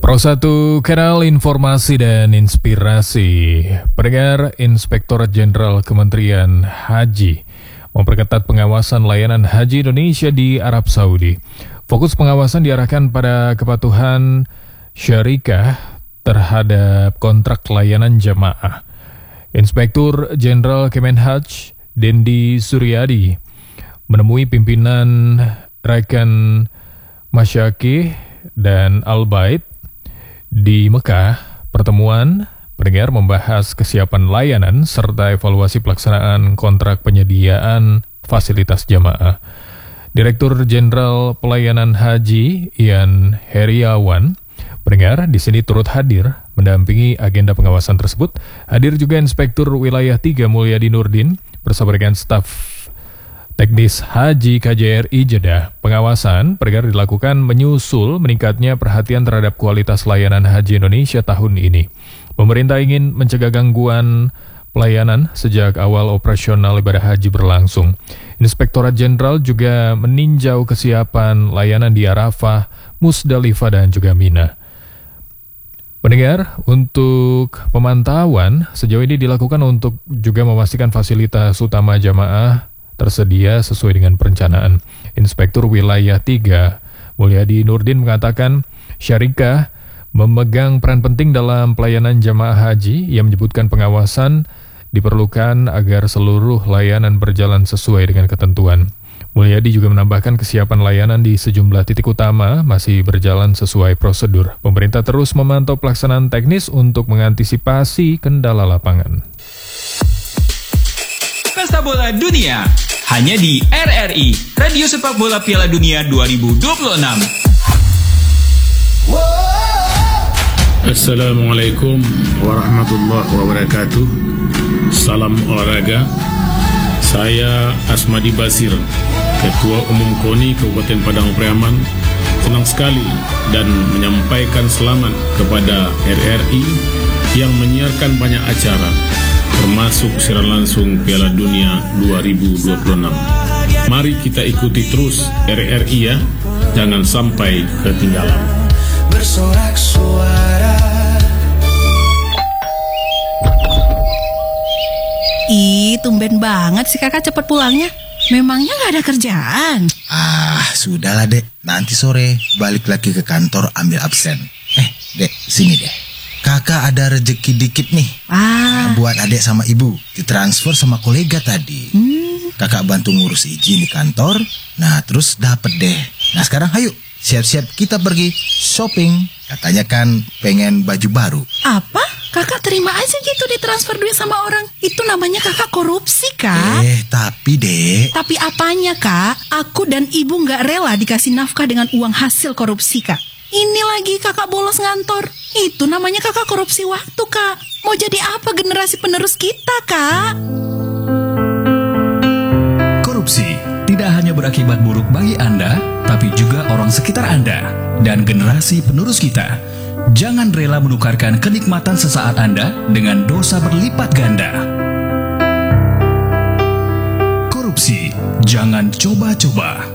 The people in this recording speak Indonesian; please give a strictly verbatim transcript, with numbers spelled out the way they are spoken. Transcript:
Pro satu Kanal Informasi dan Inspirasi. Pendengar, Inspektorat Jenderal Kementerian Haji memperketat pengawasan layanan haji Indonesia di Arab Saudi. Fokus pengawasan diarahkan pada kepatuhan syarikah terhadap kontrak layanan jamaah. Inspektur Jenderal Kemenhaj Dendi Suryadi menemui pimpinan Rekan Masyakih dan Al-Bait di Mekah. Pertemuan pendengar membahas kesiapan layanan serta evaluasi pelaksanaan kontrak penyediaan fasilitas jamaah. Direktur Jenderal Pelayanan Haji Ian Heriawan pendengar di sini turut hadir mendampingi agenda pengawasan tersebut. Hadir juga Inspektur Wilayah tiga Mulyadi Nurdin bersama dengan staf teknis Haji K J R I Jeddah. Pengawasan pendengar dilakukan menyusul meningkatnya perhatian terhadap kualitas layanan haji Indonesia tahun ini. Pemerintah ingin mencegah gangguan pelayanan sejak awal operasional ibadah haji berlangsung. Inspektorat Jenderal juga meninjau kesiapan layanan di Arafah, Musdalifah, dan juga Mina. Pendengar, untuk pemantauan sejauh ini dilakukan untuk juga memastikan fasilitas utama jamaah tersedia sesuai dengan perencanaan. Inspektur Wilayah tiga Mulyadi Nurdin mengatakan syarikah memegang peran penting dalam pelayanan jamaah haji. Ia menyebutkan pengawasan diperlukan agar seluruh layanan berjalan sesuai dengan ketentuan. Mulyadi juga menambahkan kesiapan layanan di sejumlah titik utama masih berjalan sesuai prosedur. Pemerintah terus memantau pelaksanaan teknis untuk mengantisipasi kendala lapangan. Pesta Bola Dunia hanya di R R I, Radio Sepak Bola Piala Dunia dua ribu dua puluh enam. Assalamualaikum warahmatullahi wabarakatuh. Salam olahraga. Saya Asmadi Basir, Ketua Umum K O N I Kabupaten Padang Priaman, senang sekali dan menyampaikan selamat kepada R R I yang menyiarkan banyak acara, termasuk siaran langsung Piala Dunia dua ribu dua puluh enam. Mari kita ikuti terus R R I ya, jangan sampai ketinggalan. Bersorak suara. Ih, tumben banget si kakak cepet pulangnya. Memangnya gak ada kerjaan? Ah, sudahlah dek, nanti sore balik lagi ke kantor ambil absen. Eh, dek, sini deh. Kakak ada rezeki dikit nih. Ah. Buat adek sama ibu, ditransfer sama kolega tadi. Hmm. Kakak bantu ngurus izin di kantor. Nah, terus dapet deh. Nah, sekarang ayo, siap-siap kita pergi shopping. Katanya kan pengen baju baru. Apa? Kakak terima aja gitu ditransfer duit sama orang. Itu namanya kakak korupsi, Kak. Eh, tapi dek. Tapi apanya, Kak? Aku dan ibu gak rela dikasih nafkah dengan uang hasil korupsi, Kak. Ini lagi kakak bolos ngantor. Itu namanya kakak korupsi waktu, Kak. Mau jadi apa generasi penerus kita, Kak? Korupsi tidak hanya berakibat buruk bagi Anda, tapi juga orang sekitar Anda dan generasi penerus kita. Jangan rela menukarkan kenikmatan sesaat Anda dengan dosa berlipat ganda. Korupsi, jangan coba-coba.